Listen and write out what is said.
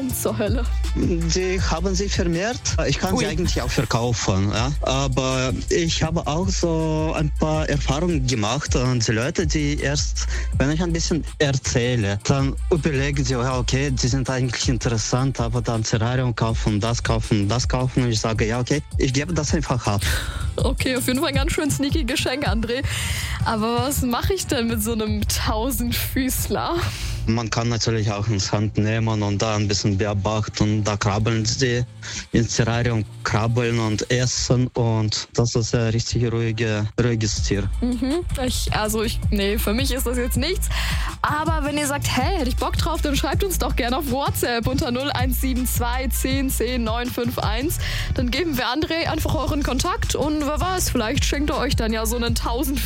Warum zur Hölle? Die haben sich vermehrt. Ich kann sie eigentlich auch verkaufen, ja. Aber ich habe auch so ein paar Erfahrungen gemacht. Und die Leute, die erst, wenn ich ein bisschen erzähle, dann überlegen sie, ja, okay, die sind eigentlich interessant, aber dann Terrarium kaufen, das kaufen, das kaufen. Und ich sage, ja, okay, ich gebe das einfach ab. Okay, auf jeden Fall ein ganz schön sneaky Geschenk, André. Aber was mache ich denn mit so einem Tausendfüßler? Man kann natürlich auch ins Hand nehmen und da ein bisschen beobachten. Da krabbeln sie ins Terrarium, krabbeln und essen. Und das ist ein richtig ruhiges Tier. Nee, für mich ist das jetzt nichts. Aber wenn ihr sagt, hey, hätte ich Bock drauf, dann schreibt uns doch gerne auf WhatsApp unter 0172 10 10 951. Dann geben wir André einfach euren Kontakt und wer weiß, vielleicht schenkt er euch dann ja so einen 1000